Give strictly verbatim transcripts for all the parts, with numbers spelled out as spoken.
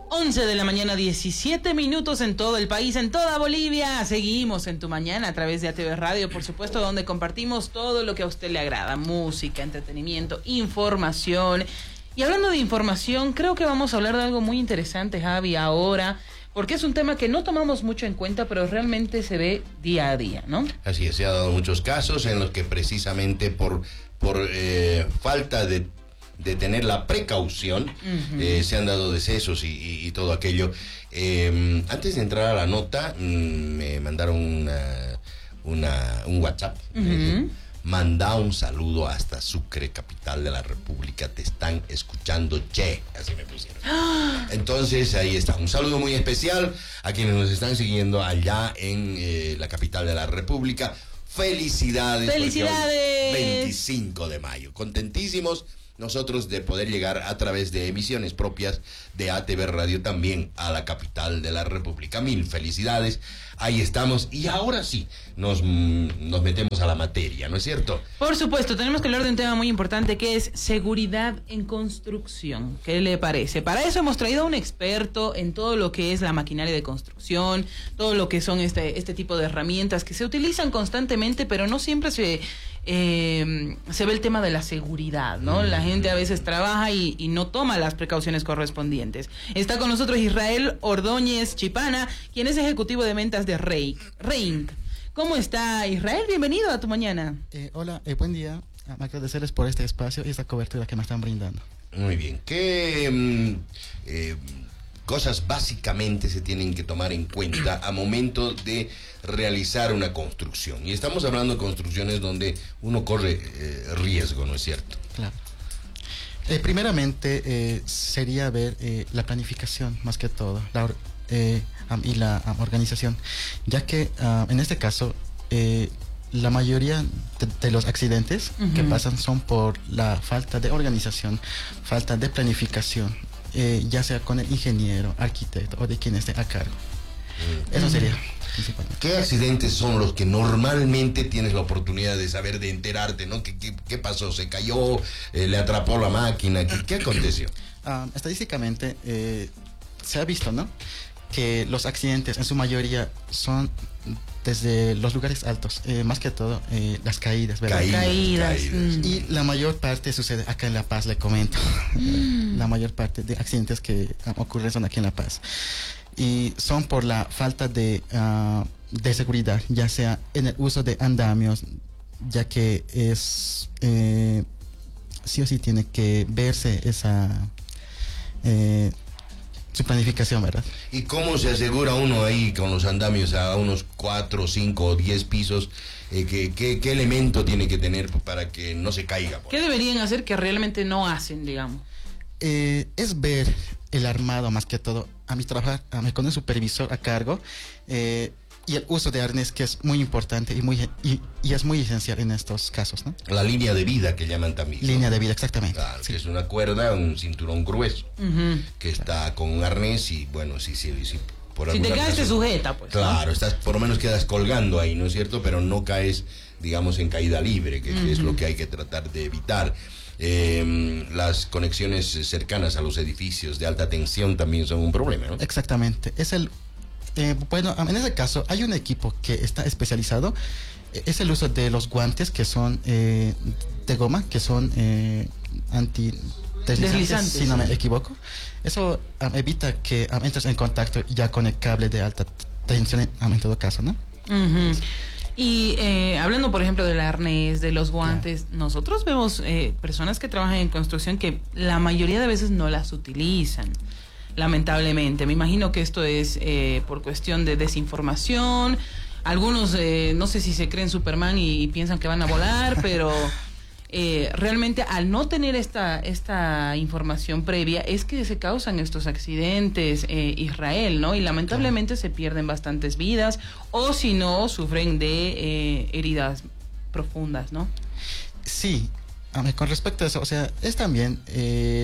once de la mañana, diecisiete minutos en todo el país, en toda Bolivia. Seguimos en Tu Mañana a través de A T V Radio, por supuesto, donde compartimos todo lo que a usted le agrada: música, entretenimiento, información. Y hablando de información, creo que vamos a hablar de algo muy interesante, Javi, ahora, porque es un tema que no tomamos mucho en cuenta, pero realmente se ve día a día, ¿no? Así es, se ha dado muchos casos en los que precisamente por, por eh, falta de de tener la precaución, uh-huh. eh, se han dado decesos y, y, y todo aquello. Eh, antes de entrar a la nota, mmm, me mandaron una, una, un WhatsApp. Uh-huh. eh, Manda un saludo hasta Sucre, capital de la República. Te están escuchando, che. Así me pusieron. Entonces, ahí está. Un saludo muy especial a quienes nos están siguiendo allá en eh, la capital de la República. Felicidades. Felicidades. veinticinco de mayo. Contentísimos nosotros de poder llegar a través de emisiones propias de A T V Radio también a la capital de la República. Mil felicidades, ahí estamos. Y ahora sí, nos, nos metemos a la materia, ¿no es cierto? Por supuesto, tenemos que hablar de un tema muy importante que es seguridad en construcción. ¿Qué le parece? Para eso hemos traído a un experto en todo lo que es la maquinaria de construcción, todo lo que son este, este tipo de herramientas que se utilizan constantemente, pero no siempre se... Eh, se ve el tema de la seguridad, ¿no? La gente a veces trabaja y, y no toma las precauciones correspondientes. Está con nosotros Israel Ordóñez Chipana, quien es ejecutivo de ventas de Reik. Reik. ¿Cómo está, Israel? Bienvenido a Tu Mañana. Eh, hola, eh, buen día. Agradecerles por este espacio y esta cobertura que me están brindando. Muy bien. ¿Qué eh, cosas básicamente se tienen que tomar en cuenta a momento de realizar una construcción? Y estamos hablando de construcciones donde uno corre eh, riesgo, ¿no es cierto? Claro. Eh, primeramente eh, sería ver eh, la planificación más que todo la, eh, um, y la um, organización, ya que uh, en este caso eh, la mayoría de, de los accidentes uh-huh. que pasan son por la falta de organización, falta de planificación, eh, ya sea con el ingeniero, arquitecto o de quien esté a cargo. Uh-huh. Eso sería. ¿Qué accidentes son los que normalmente tienes la oportunidad de saber, de enterarte, ¿no? ¿Qué, qué, qué pasó? ¿Se cayó? Eh, ¿Le atrapó la máquina? ¿Qué, qué aconteció? Um, estadísticamente eh, se ha visto, ¿no?, que los accidentes en su mayoría son desde los lugares altos, eh, más que todo eh, las caídas, ¿verdad? Caídas. Caídas. caídas. Mm. Y la mayor parte sucede acá en La Paz, le comento. Mm. La mayor parte de accidentes que um, ocurren son aquí en La Paz. Y son por la falta de, uh, de seguridad, ya sea en el uso de andamios, ya que es eh, sí o sí tiene que verse esa eh, su planificación, ¿verdad? ¿Y cómo se asegura uno ahí con los andamios a unos cuatro, cinco o diez pisos? Eh, que, que, ¿Qué elemento tiene que tener para que no se caiga? ¿Qué deberían hacer que realmente no hacen, digamos? Eh, es ver el armado más que todo. A mi trabajar a mí con el supervisor a cargo eh, y el uso de arnés, que es muy importante y muy y, y es muy esencial en estos casos, ¿no? La línea de vida que llaman también, ¿no? Línea de vida, exactamente. Claro, sí. que es una cuerda, un cinturón grueso, uh-huh. que está con un arnés y bueno, sí, sí, sí. Por si te caes te sujeta, pues. Claro, ¿no? estás, por lo menos quedas colgando ahí, ¿no es cierto? Pero no caes, digamos, en caída libre, que uh-huh. es lo que hay que tratar de evitar. Eh, las conexiones cercanas a los edificios de alta tensión también son un problema, ¿no? Exactamente. Es el eh, bueno, en ese caso hay un equipo que está especializado. Es el uso de los guantes que son eh, de goma, que son eh, anti deslizantes, deslizantes, si no me equivoco. Eso um, evita que um, entres en contacto ya con el cable de alta tensión um, en todo caso, ¿no? Uh-huh. Y eh, hablando, por ejemplo, del arnés, de los guantes, yeah. nosotros vemos eh, personas que trabajan en construcción que la mayoría de veces no las utilizan, lamentablemente. Me imagino que esto es eh, por cuestión de desinformación. Algunos, eh, no sé si se creen Superman y, y piensan que van a volar, pero eh, realmente al no tener esta, esta información previa es que se causan estos accidentes, eh, Israel, ¿no? Y lamentablemente se pierden bastantes vidas o si no, sufren de eh, heridas profundas, ¿no? Sí, con respecto a eso, o sea, es también eh, el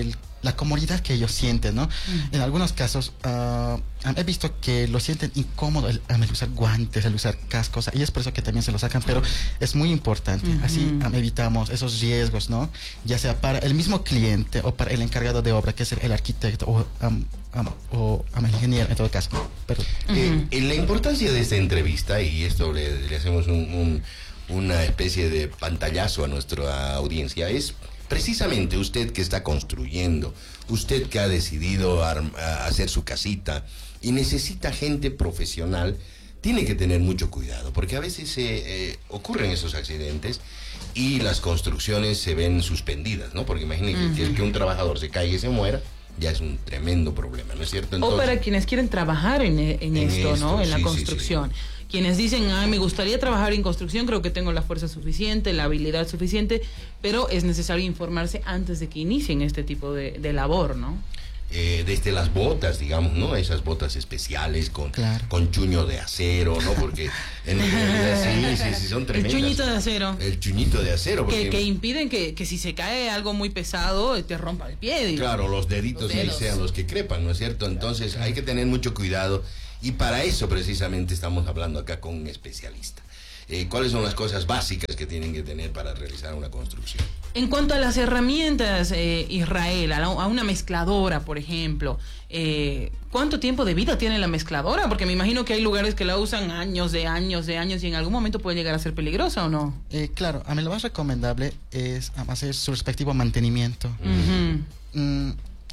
la comodidad que ellos sienten, ¿no? Uh-huh. En algunos casos uh, he visto que lo sienten incómodo el, el usar guantes, el usar cascos, y es por eso que también se lo sacan, pero es muy importante. Uh-huh. Así um, evitamos esos riesgos, ¿no? Ya sea para el mismo cliente o para el encargado de obra, que es el, el arquitecto o, um, um, o um, el ingeniero, en todo caso. Pero, uh-huh. eh, en la importancia de esta entrevista, y esto le, le hacemos un, un, una especie de pantallazo a nuestra audiencia, es precisamente usted que está construyendo, usted que ha decidido arm- hacer su casita y necesita gente profesional, tiene que tener mucho cuidado, porque a veces eh, eh, ocurren esos accidentes y las construcciones se ven suspendidas, ¿no? Porque imagínense uh-huh. que, que un trabajador se caiga y se muera, ya es un tremendo problema, ¿no es cierto? Entonces, o para quienes quieren trabajar en, en, en esto, esto, ¿no? En sí, la construcción. Sí, sí. Quienes dicen, ah, me gustaría trabajar en construcción, creo que tengo la fuerza suficiente, la habilidad suficiente, pero es necesario informarse antes de que inicien este tipo de, de labor, ¿no? Eh, desde las botas, digamos, ¿no? Esas botas especiales con, claro. con chuño de acero, ¿no? Porque en realidad sí, sí, sí, son tremendas. El chuñito de acero. El chuñito de acero. Porque... Que, que impiden que, que si se cae algo muy pesado, te rompa el pie. Digo. Claro, los deditos ahí sean los que crepan, ¿no es cierto? Entonces claro. hay que tener mucho cuidado. Y para eso precisamente estamos hablando acá con un especialista. Eh, ¿Cuáles son las cosas básicas que tienen que tener para realizar una construcción? En cuanto a las herramientas, eh, Israel, a, la, a una mezcladora, por ejemplo, eh, ¿cuánto tiempo de vida tiene la mezcladora? Porque me imagino que hay lugares que la usan años de años de años y en algún momento puede llegar a ser peligrosa, ¿o no? Eh, claro, a mí lo más recomendable es hacer su respectivo mantenimiento. Uh-huh. Mm,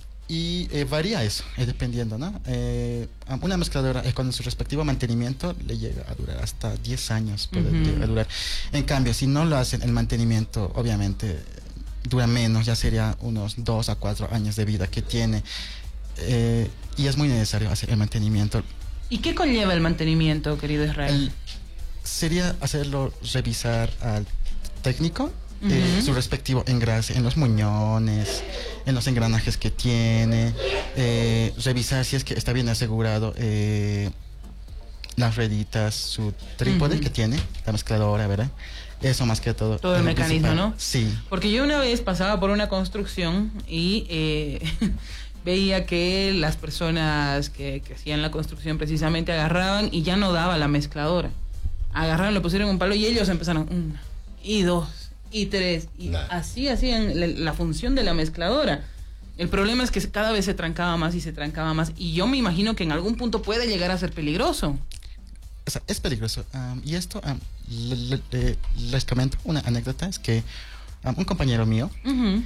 Y eh, varía eso, eh, dependiendo, ¿no? Eh, una mezcladora eh, con su respectivo mantenimiento le llega a durar hasta diez años, puede uh-huh. durar. En cambio, si no lo hacen, el mantenimiento obviamente dura menos, ya sería unos dos a cuatro años de vida que tiene. Eh, y es muy necesario hacer el mantenimiento. ¿Y qué conlleva el mantenimiento, querido Israel? El, sería hacerlo revisar al técnico. Eh, uh-huh. su respectivo engrase en los muñones, en los engranajes que tiene, eh, revisar si es que está bien asegurado eh, las rueditas, su trípode uh-huh. que tiene, la mezcladora, ¿verdad? Eso más que todo. Todo el mecanismo, principal. ¿No? Sí. Porque yo una vez pasaba por una construcción y eh, veía que las personas que, que hacían la construcción precisamente agarraban y ya no daba la mezcladora. Agarraron, le pusieron un palo y ellos empezaron una y dos. Y tres, y nah. así hacían la, la función de la mezcladora. El problema es que cada vez se trancaba más y se trancaba más. Y yo me imagino que en algún punto puede llegar a ser peligroso. O sea, es peligroso. Um, y esto, um, le, le, les comento una anécdota. Es que um, un compañero mío uh-huh.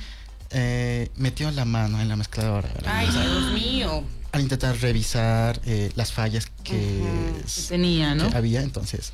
eh, metió la mano en la mezcladora. ¡Ay, Dios mío! Al intentar revisar eh, las fallas que, uh-huh. que tenía, ¿no? Que había. Entonces,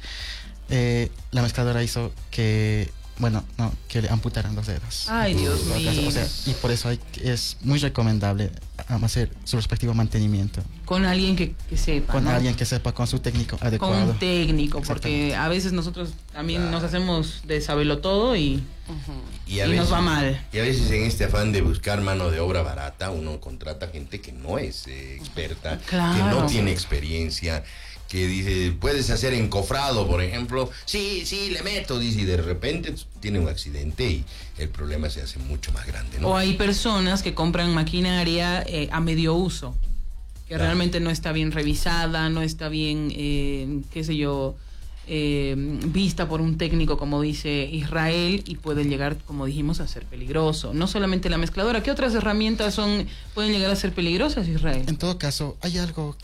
eh, la mezcladora hizo que... Bueno, no, que le amputaran los dedos. Ay, Dios mío. O sea, y por eso hay, es muy recomendable hacer su respectivo mantenimiento. Con alguien que, que sepa, Con ¿no? alguien que sepa, con su técnico adecuado. Con un técnico, porque a veces nosotros también claro. nos hacemos de saberlo todo y, uh-huh. y, a y veces, nos va mal. Y a veces en este afán de buscar mano de obra barata, uno contrata gente que no es eh, experta, claro. que no tiene experiencia, que dice, puedes hacer encofrado, por ejemplo, sí, sí, le meto, dice, y de repente tiene un accidente y el problema se hace mucho más grande, ¿no? O hay personas que compran maquinaria eh, a medio uso, que claro. realmente no está bien revisada, no está bien, eh, qué sé yo, eh, vista por un técnico, como dice Israel, y puede llegar, como dijimos, a ser peligroso. No solamente la mezcladora, ¿qué otras herramientas son pueden llegar a ser peligrosas, Israel? En todo caso, hay algo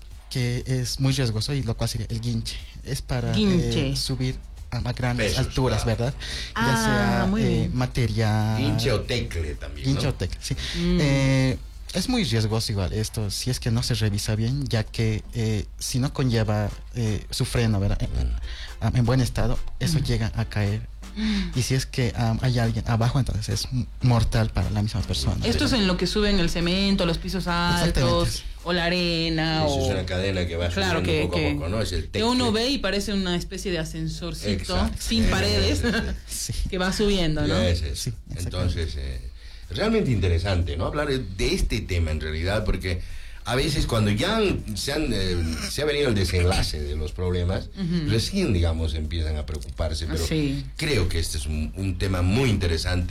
que es muy riesgoso y lo cual sería el guinche. Es para eh, subir a, a grandes Pesos, claro. alturas, ¿verdad? Ah, ya sea muy eh, material. Guinche o tecle también. Guinche ¿no? o tecle, sí. Mm. Eh, es muy riesgoso igual esto, si es que no se revisa bien, ya que eh, si no conlleva eh, su freno, ¿verdad? Mm. En, en buen estado, eso mm. llega a caer. Y si es que um, hay alguien abajo, entonces es mortal para la misma persona. Esto es en lo que suben el cemento, los pisos altos, o la arena. Eso o... es una cadena que va claro, subiendo que, poco que, a poco, ¿no? Es el que uno ve y parece una especie de ascensorcito Exacto. sin paredes sí. que va subiendo, ¿no? Es, es. Sí, entonces, eh, realmente interesante, ¿no? Hablar de este tema en realidad, porque a veces cuando ya se, han, eh, se ha venido el desenlace de los problemas, uh-huh. recién, digamos, empiezan a preocuparse, pero sí. creo que este es un, un tema muy interesante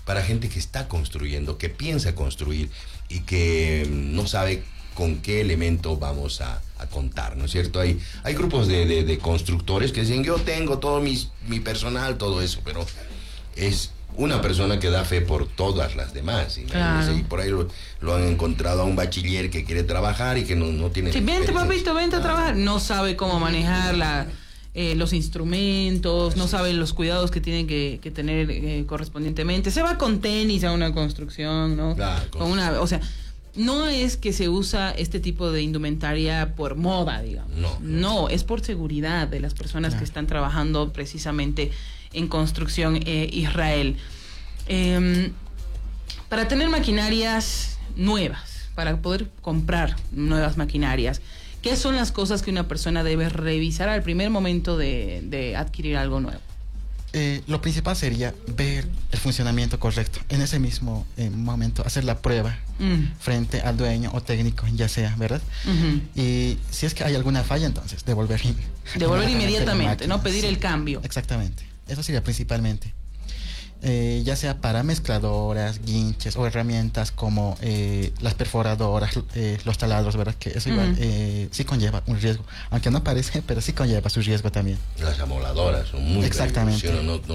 para gente que está construyendo, que piensa construir y que no sabe con qué elemento vamos a, a contar, ¿no es cierto? Hay, hay grupos de, de, de constructores que dicen, yo tengo todo mis, mi personal, todo eso, pero es una persona que da fe por todas las demás. Claro. Y por ahí lo, lo han encontrado a un bachiller que quiere trabajar y que no, no tiene... Sí, vente, papito, vente a trabajar. No sabe cómo manejar la, eh, los instrumentos, no sabe los cuidados que tiene que, que tener eh, correspondientemente. Se va con tenis a una construcción, ¿no? Claro, con una, o sea, no es que se usa este tipo de indumentaria por moda, digamos. No. No, es por seguridad de las personas Claro. que están trabajando precisamente en construcción eh, Israel. Eh, para tener maquinarias nuevas, para poder comprar nuevas maquinarias, ¿qué son las cosas que una persona debe revisar al primer momento de, de adquirir algo nuevo? Eh, lo principal sería ver el funcionamiento correcto. En ese mismo eh, momento, hacer la prueba Mm. frente al dueño o técnico, ya sea, ¿verdad? Uh-huh. Y si es que hay alguna falla, entonces devolver. Devolver inmediatamente, la máquina, ¿no? Pedir sí, el cambio. Exactamente. Eso sería principalmente. Eh, ya sea para mezcladoras, guinches o herramientas como eh, las perforadoras, eh, los taladros, ¿verdad? Que eso igual Ujú. eh, sí conlleva un riesgo. Aunque no parece, pero sí conlleva su riesgo también. Las amoladoras son muy Exactamente. peligrosas, no, no